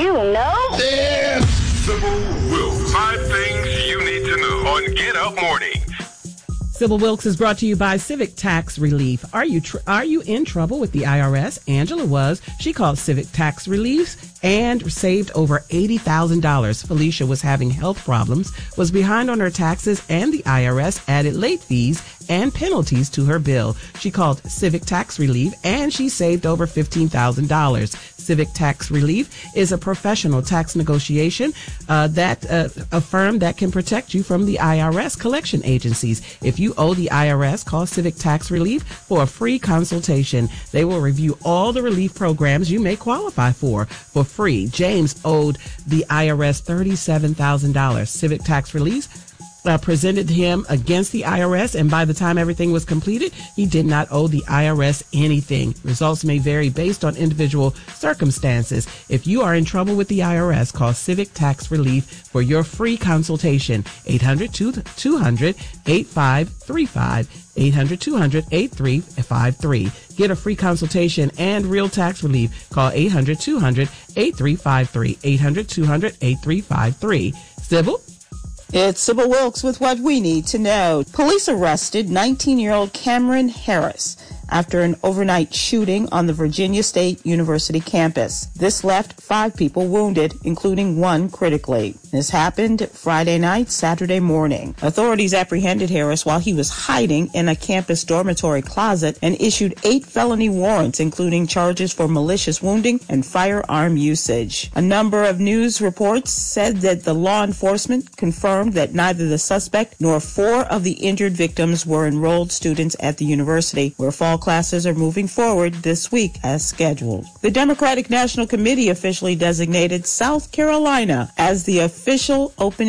you know? Yeah. Sybil Wilkes. 5 things you need to know on Get Up Mornings. Sybil Wilkes is brought to you by Civic Tax Relief. Are you in trouble with the IRS? Angela was. She called Civic Tax Relief and saved over $80,000. Felicia was having health problems, was behind on her taxes, and the IRS added late fees and penalties to her bill. She called Civic Tax Relief and she saved over $15,000. Civic Tax Relief is a professional tax negotiation a firm that can protect you from the IRS collection agencies. If you owe the IRS, call Civic Tax Relief for a free consultation. They will review all the relief programs you may qualify for free. James owed the IRS $37,000. Civic Tax Relief presented him against the IRS, and by the time everything was completed, he did not owe the IRS anything. Results may vary based on individual circumstances. If you are in trouble with the IRS, call Civic Tax Relief for your free consultation. 800-200-8535. 800-200-8353. Get a free consultation and real tax relief. Call 800-200-8353. 800-200-8353. Sybil? It's Sybil Wilkes with what we need to know. Police arrested 19-year-old Cameron Harris after an overnight shooting on the Virginia State University campus. This left 5 people wounded, including 1 critically. This happened Friday night, Saturday morning. Authorities apprehended Harris while he was hiding in a campus dormitory closet and issued 8 felony warrants, including charges for malicious wounding and firearm usage. A number of news reports said that the law enforcement confirmed that neither the suspect nor 4 of the injured victims were enrolled students at the university, where fall classes are moving forward this week as scheduled. The Democratic National Committee officially designated South Carolina as the official opening